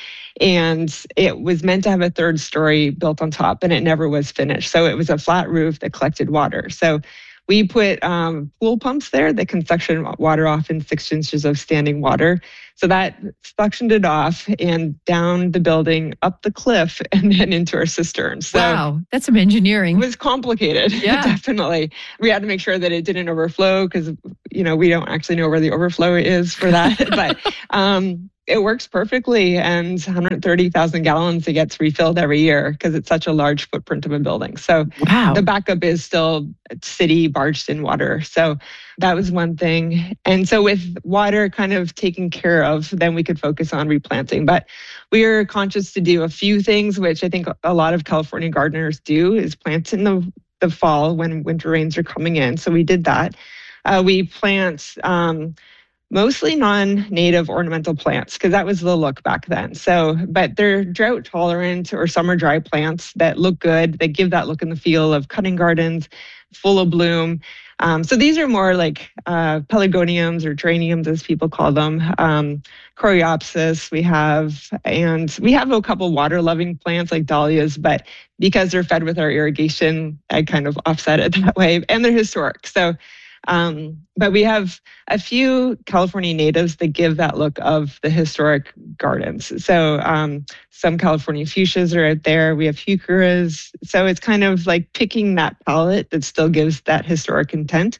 and it was meant to have a third story built on top, and it never was finished. So it was a flat roof that collected water. So we put um, pool pumps there that can suction water off in six inches of standing water. So that suctioned it off and down the building, up the cliff, and then into our cisterns. So wow, that's some engineering. It was complicated, yeah. definitely. We had to make sure that it didn't overflow because, you know, we don't actually know where the overflow is for that. but um, it works perfectly, and one hundred thirty thousand gallons it gets refilled every year because it's such a large footprint of a building. So wow. the backup is still city barged in water. So that was one thing. And so with water kind of taken care of, then we could focus on replanting. But we are conscious to do a few things, which I think a lot of California gardeners do, is plant in the, the fall when winter rains are coming in. So we did that. Uh, we plant um, mostly non-native ornamental plants because that was the look back then. So, but they're drought tolerant or summer dry plants that look good. They give that look and the feel of cutting gardens, full of bloom. Um, so these are more like uh, pelargoniums or geraniums, as people call them. Um, Coreopsis we have, and we have a couple water-loving plants like dahlias, but because they're fed with our irrigation, I kind of offset it that way, and they're historic. So. Um, but we have a few California natives that give that look of the historic gardens. So um, some California fuchsias are out there. We have heucheras. So it's kind of like picking that palette that still gives that historic intent.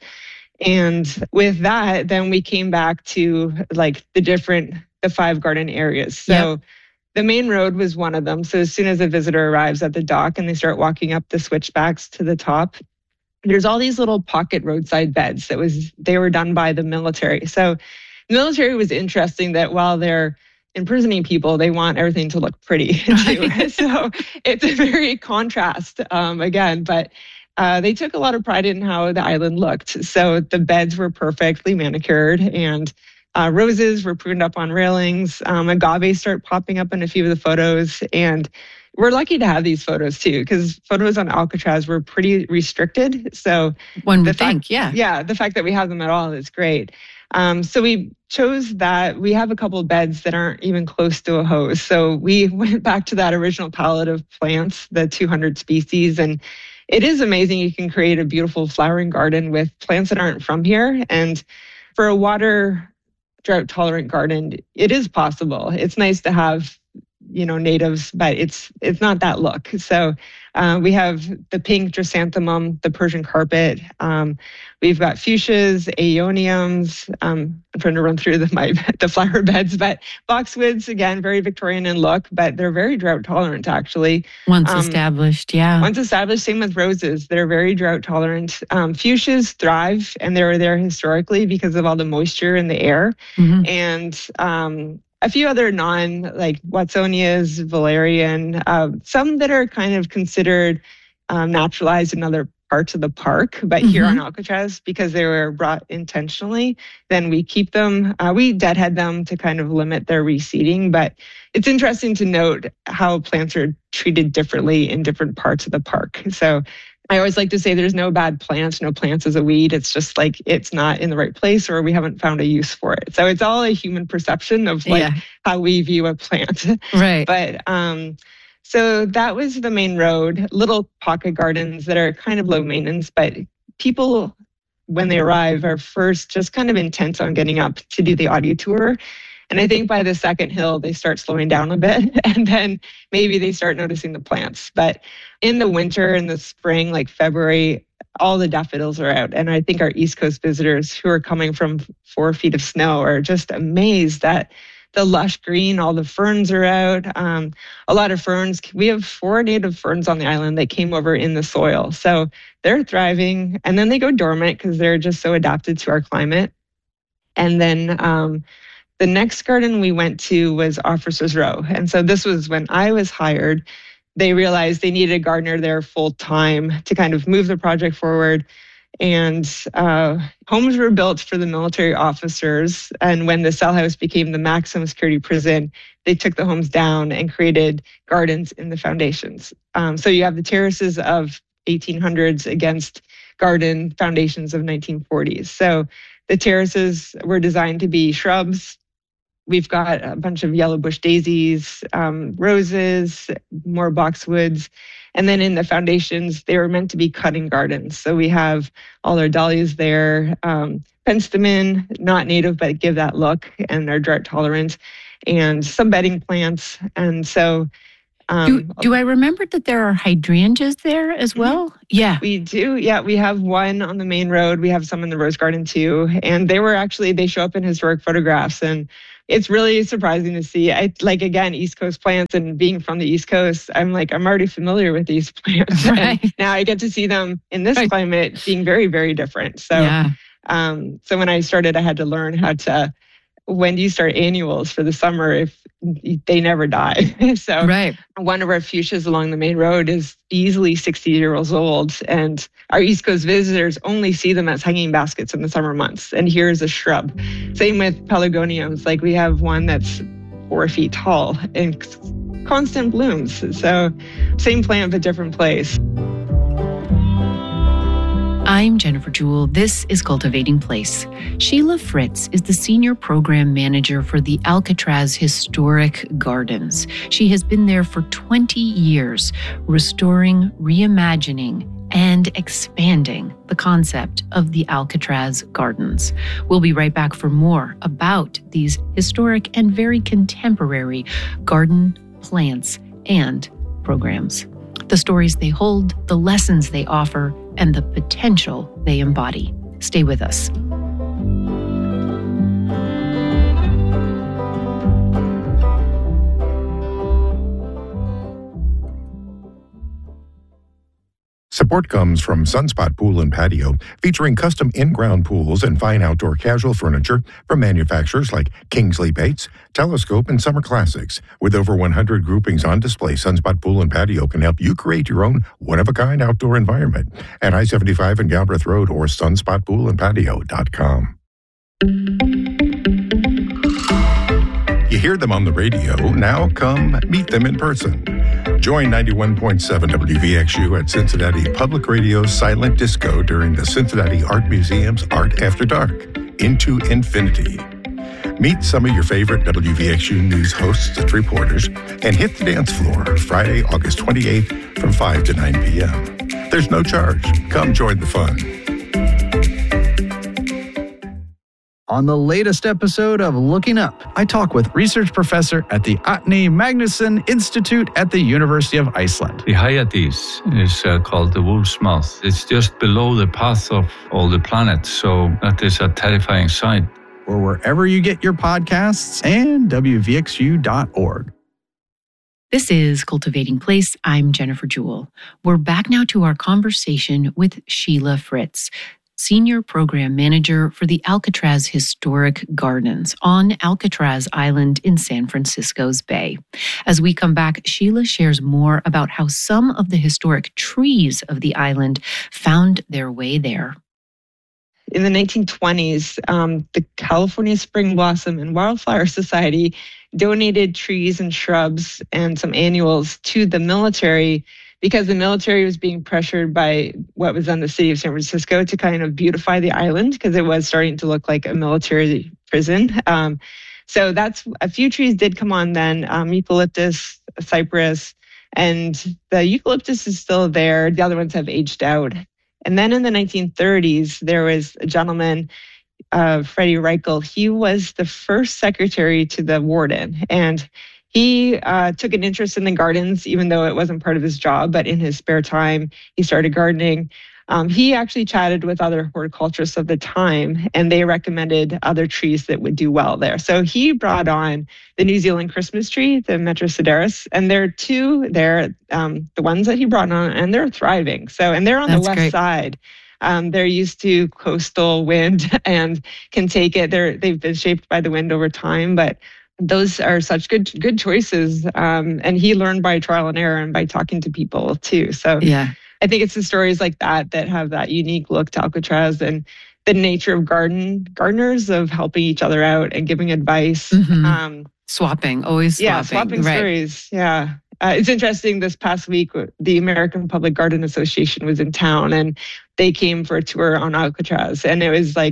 And with that, then we came back to like the different, the five garden areas. So yep. The main road was one of them. So as soon as a visitor arrives at the dock and they start walking up the switchbacks to the top, there's all these little pocket roadside beds that was they were done by the military. So the military was interesting that while they're imprisoning people, they want everything to look pretty too. So it's a very contrast um, again, but uh, they took a lot of pride in how the island looked. So the beds were perfectly manicured, and uh, roses were pruned up on railings. Um, agaves start popping up in a few of the photos, and we're lucky to have these photos too, because photos on Alcatraz were pretty restricted. So one would fact, think, yeah. Yeah, the fact that we have them at all is great. Um, so we chose that. We have a couple of beds that aren't even close to a hose. So we went back to that original palette of plants, the two hundred species. And it is amazing. You can create a beautiful flowering garden with plants that aren't from here. And for a water drought tolerant garden, it is possible. It's nice to have you know, natives, but it's it's not that look. So uh, we have the pink chrysanthemum, the Persian carpet. Um, we've got fuchsias, aeoniums. Um, I'm trying to run through the my the flower beds, but boxwoods, again, very Victorian in look, but they're very drought tolerant actually. Once um, established, yeah. Once established, same with roses. They're very drought tolerant. Um, fuchsias thrive, and they were there historically because of all the moisture in the air. Mm-hmm. And um, a few other non, like Watsonias, valerian, uh, some that are kind of considered um, naturalized in other parts of the park, but mm-hmm. here on Alcatraz, because they were brought intentionally, then we keep them. Uh, we deadhead them to kind of limit their reseeding, but it's interesting to note how plants are treated differently in different parts of the park. So I always like to say there's no bad plants, no plants as a weed. It's just like it's not in the right place or we haven't found a use for it. So it's all a human perception of like yeah. how we view a plant. Right. But um, so that was the main road, little pocket gardens that are kind of low maintenance, but people, when they arrive, are first just kind of intent on getting up to do the audio tour. And I think by the second hill, they start slowing down a bit, and then maybe they start noticing the plants. But in the winter and the spring, like February, all the daffodils are out. And I think our East Coast visitors who are coming from four feet of snow are just amazed that the lush green, all the ferns are out. Um, a lot of ferns. We have four native ferns on the island that came over in the soil. So they're thriving, and then they go dormant because they're just so adapted to our climate. And then um, the next garden we went to was Officers Row. And so this was when I was hired. They realized they needed a gardener there full time to kind of move the project forward. And uh, homes were built for the military officers. And when the cell house became the maximum security prison, they took the homes down and created gardens in the foundations. Um, so you have the terraces of eighteen hundreds against garden foundations of nineteen forties. So the terraces were designed to be shrubs, we've got a bunch of yellow bush daisies, um, roses, more boxwoods. And then in the foundations, they were meant to be cutting gardens. So we have all our dahlias there, um, penstemon, not native, but give that look, and are drought tolerant, and some bedding plants. And so Um, do, do I remember that there are hydrangeas there as well? Mm-hmm. Yeah. We do. Yeah, we have one on the main road. We have some in the rose garden too. And they were actually, they show up in historic photographs. And it's really surprising to see. I like, again, East Coast plants, and being from the East Coast, I'm like, I'm already familiar with these plants. Right. And now I get to see them in this right. climate being very, very different. So, yeah. um, so when I started, I had to learn how to, when do you start annuals for the summer if they never die? So right. one of our fuchsias along the main road is easily sixty years old, and our East Coast visitors only see them as hanging baskets in the summer months. And here's a shrub. Same with pelargoniums. Like we have one that's four feet tall and constant blooms. So same plant, but different place. I'm Jennifer Jewell. This is Cultivating Place. Sheila Fritz is the Senior Program Manager for the Alcatraz Historic Gardens. She has been there for twenty years, restoring, reimagining, and expanding the concept of the Alcatraz Gardens. We'll be right back for more about these historic and very contemporary garden plants and programs. The stories they hold, the lessons they offer, and the potential they embody. Stay with us. Support comes from Sunspot Pool and Patio, featuring custom in-ground pools and fine outdoor casual furniture from manufacturers like Kingsley Bates, Telescope, and Summer Classics. With over one hundred groupings on display, Sunspot Pool and Patio can help you create your own one-of-a-kind outdoor environment at I seventy-five and Galbraith Road or sunspot pool and patio dot com. You hear them on the radio. Now come meet them in person. Join ninety-one point seven W V X U at Cincinnati Public Radio's Silent Disco during the Cincinnati Art Museum's Art After Dark, Into Infinity. Meet some of your favorite W V X U news hosts and reporters and hit the dance floor Friday, August twenty-eighth from five to nine p.m. There's no charge. Come join the fun. On the latest episode of Looking Up, I talk with research professor at the Árni Magnússon Institute at the University of Iceland. The Hyades is uh, called the wolf's mouth. It's just below the path of all the planets, so that is a terrifying sight. Or wherever you get your podcasts and W V X U dot org. This is Cultivating Place. I'm Jennifer Jewell. We're back now to our conversation with Sheila Fritz, Senior Program Manager for the Alcatraz Historic Gardens on Alcatraz Island in San Francisco's Bay. As we come back, Sheila shares more about how some of the historic trees of the island found their way there. In the nineteen twenties, um, the California Spring Blossom and Wildflower Society donated trees and shrubs and some annuals to the military because the military was being pressured by what was on the city of San Francisco to kind of beautify the island because it was starting to look like a military prison. Um, so that's a few trees did come on then, um, eucalyptus, cypress, and the eucalyptus is still there. The other ones have aged out. And then in the nineteen thirties, there was a gentleman, uh, Freddie Reichel. He was the first secretary to the warden, and he uh, took an interest in the gardens, even though it wasn't part of his job, but in his spare time, he started gardening. Um, he actually chatted with other horticulturists of the time, and they recommended other trees that would do well there. So he brought on the New Zealand Christmas tree, the Metrosideros, and there are two there, um, the ones that he brought on, and they're thriving. So, and they're on That's the west great. side. Um, they're used to coastal wind and can take it. They're, they've been shaped by the wind over time, but those are such good good choices. Um, and he learned by trial and error and by talking to people too. So yeah. I think it's the stories like that that have that unique look to Alcatraz and the nature of garden gardeners of helping each other out and giving advice. Mm-hmm. Um, swapping, always swapping. Yeah, swapping right. stories. Yeah. Uh, it's interesting, this past week, the American Public Garden Association was in town and they came for a tour on Alcatraz. And it was like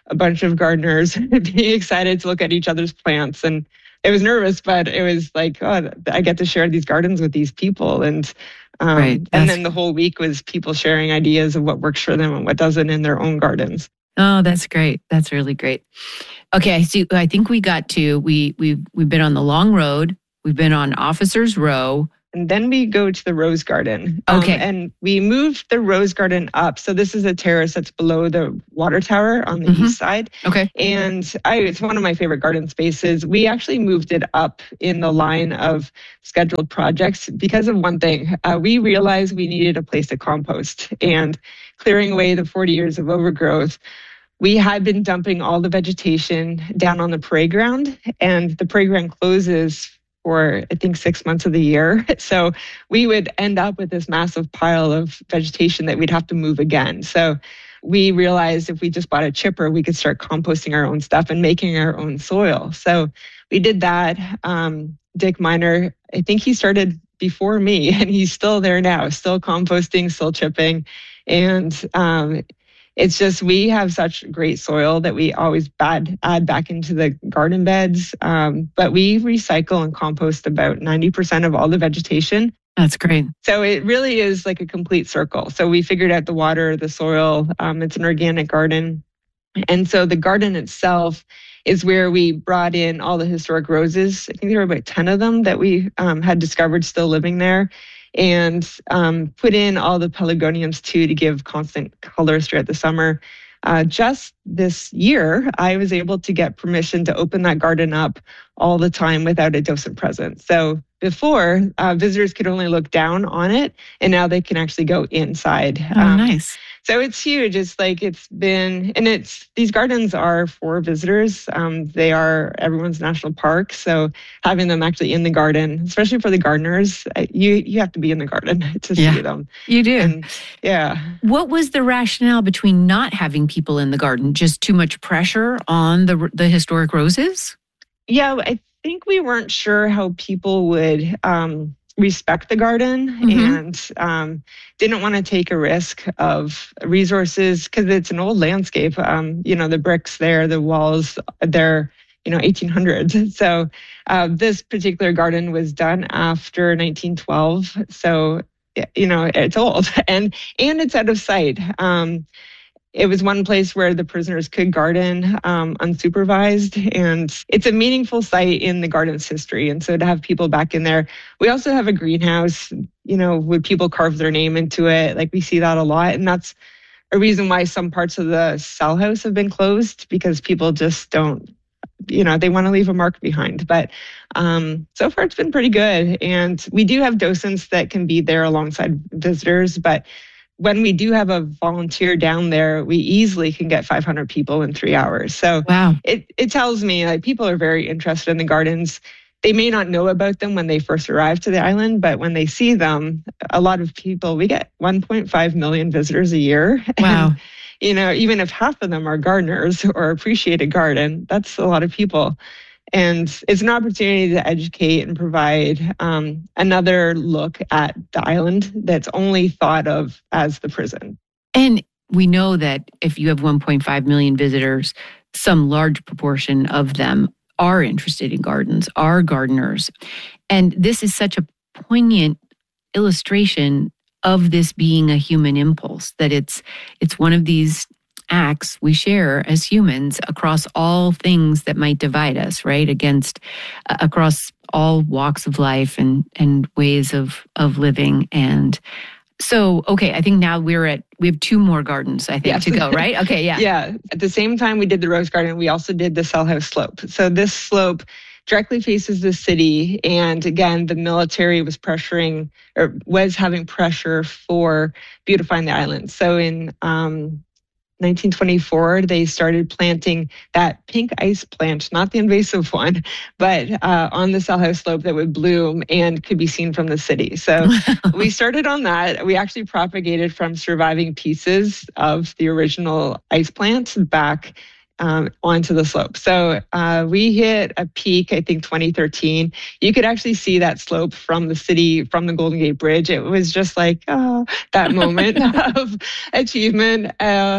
a bunch of gardeners being excited to look at each other's plants. And it was nervous, but it was like, oh, I get to share these gardens with these people. And um, right. and then the whole week was people sharing ideas of what works for them and what doesn't in their own gardens. Oh, that's great. That's really great. Okay, I see. I think we got to, we, we've, we've been on the Long Road. We've been on Officers Row. And then we go to the Rose Garden. Okay. Um, and we moved the Rose Garden up. So this is a terrace that's below the water tower on the Mm-hmm. east side. Okay. And I, it's one of my favorite garden spaces. We actually moved it up in the line of scheduled projects because of one thing. Uh, we realized we needed a place to compost, and clearing away the forty years of overgrowth. We had been dumping all the vegetation down on the parade ground, and the parade ground closes for I think six months of the year. So we would end up with this massive pile of vegetation that we'd have to move again. So we realized if we just bought a chipper, we could start composting our own stuff and making our own soil. So we did that. Um, Dick Miner, I think he started before me, and he's still there now, still composting, still chipping. And um, it's just, we have such great soil that we always add, add back into the garden beds. Um, but we recycle and compost about ninety percent of all the vegetation. That's great. So it really is like a complete circle. So we figured out the water, the soil. Um, it's an organic garden. And so the garden itself is where we brought in all the historic roses. I think there were about ten of them that we um, had discovered still living there. And um, put in all the pelargoniums too to give constant colors throughout the summer. Uh, just this year, I was able to get permission to open that garden up all the time without a docent present. So before, uh, visitors could only look down on it, and now they can actually go inside. Oh, um, nice. So it's huge. It's like it's been, and it's, these gardens are for visitors. Um, they are everyone's national park. So having them actually in the garden, especially for the gardeners, you you have to be in the garden to yeah, see them. You do. And, yeah. What was the rationale between not having people in the garden? Just too much pressure on the the historic roses? Yeah, I think we weren't sure how people would um, respect the garden, mm-hmm. and um, didn't want to take a risk of resources because it's an old landscape. Um, you know, the bricks there, the walls, they're, you know, eighteen hundreds. So uh, this particular garden was done after nineteen twelve. So, you know, it's old and, and it's out of sight. Um, It was one place where the prisoners could garden um, unsupervised, and it's a meaningful site in the garden's history. And so to have people back in there, we also have a greenhouse. You know, would people carve their name into it? Like we see that a lot, and that's a reason why some parts of the cell house have been closed, because people just don't, you know, they want to leave a mark behind. But um, so far it's been pretty good, and we do have docents that can be there alongside visitors, but when we do have a volunteer down there, we easily can get five hundred people in three hours. So wow. it, it tells me like people are very interested in the gardens. They may not know about them when they first arrive to the island, but when they see them, a lot of people, we get one point five million visitors a year. Wow. And, you know, even if half of them are gardeners or appreciate a garden, that's a lot of people. And it's an opportunity to educate and provide um, another look at the island that's only thought of as the prison. And we know that if you have one point five million visitors, some large proportion of them are interested in gardens, are gardeners. And this is such a poignant illustration of this being a human impulse, that it's it's one of these acts we share as humans across all things that might divide us, right? Against, uh, across all walks of life and, and ways of, of living. And so, okay, I think now we're at, we have two more gardens, I think, yes. to go, right? Okay, yeah. Yeah. At the same time we did the Rose Garden, we also did the Cell House Slope. So this slope directly faces the city. And again, the military was pressuring, or was having pressure for beautifying the island. So in, um, nineteen twenty-four, they started planting that pink ice plant, not the invasive one, but uh, on the Cell House Slope that would bloom and could be seen from the city. So we started on that. We actually propagated from surviving pieces of the original ice plant back um, onto the slope. So uh, we hit a peak, I think twenty thirteen. You could actually see that slope from the city, from the Golden Gate Bridge. It was just like, oh, that moment of achievement. Uh,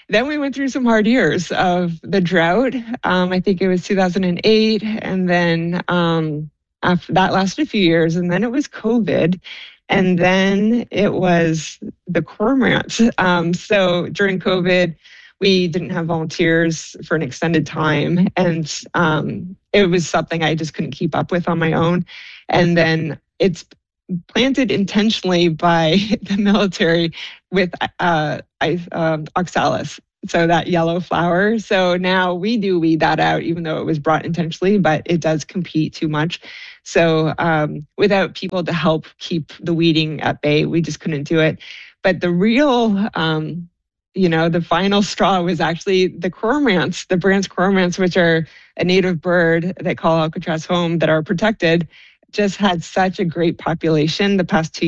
then we went through some hard years of the drought. Um, I think it was two thousand eight. And then um, after that lasted a few years. And then it was COVID. And then it was the cormorant. Um, so during COVID, we didn't have volunteers for an extended time. And um, it was something I just couldn't keep up with on my own. And then it's planted intentionally by the military with uh, um, oxalis, so that yellow flower. So now we do weed that out, even though it was brought intentionally, but it does compete too much. So um, without people to help keep the weeding at bay, we just couldn't do it. But the real, um, you know, the final straw was actually the cormorants, the Brandt's cormorants, which are a native bird that call Alcatraz home, that are protected, just had such a great population the past two